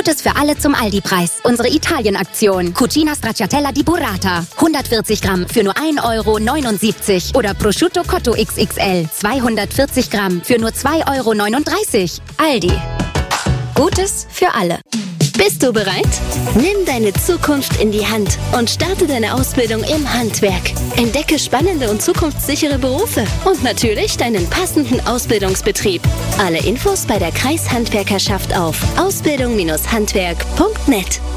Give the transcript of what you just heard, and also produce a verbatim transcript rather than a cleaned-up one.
Gutes für alle zum Aldi-Preis. Unsere Italien-Aktion. Cucina Stracciatella di Burrata. hundertvierzig Gramm für nur ein Euro neunundsiebzig. Oder Prosciutto Cotto X X L. zweihundertvierzig Gramm für nur zwei Euro neununddreißig. Aldi. Gutes für alle. Bist du bereit? Nimm deine Zukunft in die Hand und starte deine Ausbildung im Handwerk. Entdecke spannende und zukunftssichere Berufe und natürlich deinen passenden Ausbildungsbetrieb. Alle Infos bei der Kreishandwerkerschaft auf ausbildung Bindestrich handwerk Punkt net.